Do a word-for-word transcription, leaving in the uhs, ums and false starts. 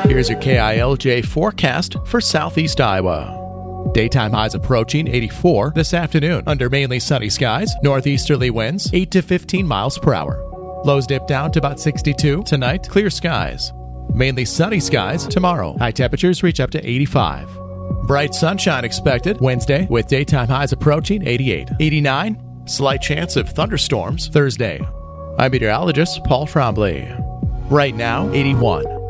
Here's your K I L J forecast for southeast Iowa. Daytime highs approaching eighty-four this afternoon under mainly sunny skies. Northeasterly winds eight to fifteen miles per hour. Lows dip down to about sixty-two. Tonight, clear skies. Mainly sunny skies tomorrow. High temperatures reach up to eighty-five. Bright sunshine expected Wednesday with daytime highs approaching eighty-eight. eighty-nine. Slight chance of thunderstorms Thursday. I'm meteorologist Paul Trombley. Right now, eighty-one.